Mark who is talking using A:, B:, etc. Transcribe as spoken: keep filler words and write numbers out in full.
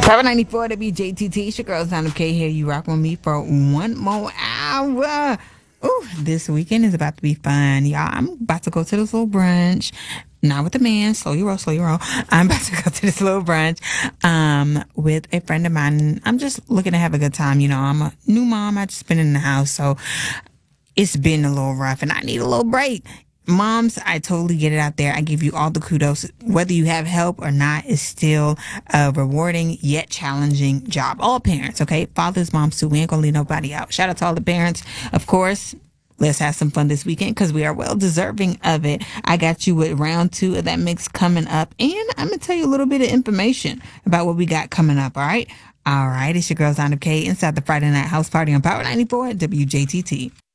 A: Power ninety-four W J T T. It's your girl, Sound of K here. You rock with me for one more hour. Ooh, this weekend is about to be fun, y'all. I'm about to go to this little brunch. Not with the man. Slow your roll, slow your roll. I'm about to go to this little brunch um, with a friend of mine. I'm just looking to have a good time. You know, I'm a new mom. I just been in the house, so it's been a little rough, and I need a little break. Moms, I totally get it out there. I give you all the kudos. Whether you have help or not is still a rewarding yet challenging job. All parents, okay? Fathers, moms too. We ain't gonna leave nobody out. Shout out to all the parents. Of course, let's have some fun this weekend because we are well deserving of it. I got you with round two of that mix coming up. And I'm gonna tell you a little bit of information about what we got coming up, all right? All right, it's your girl, Zonda K, inside the Friday Night House Party on Power ninety-four W J T T.